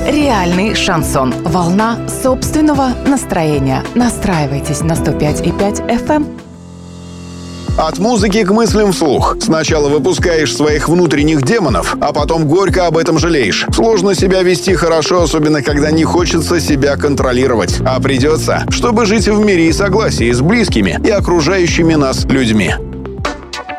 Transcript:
Реальный шансон. Волна собственного настроения. Настраивайтесь на 105,5 FM. От музыки к мыслям вслух. Сначала выпускаешь своих внутренних демонов, а потом горько об этом жалеешь. Сложно себя вести хорошо, особенно когда не хочется себя контролировать. А придется, чтобы жить в мире и согласии с близкими и окружающими нас людьми.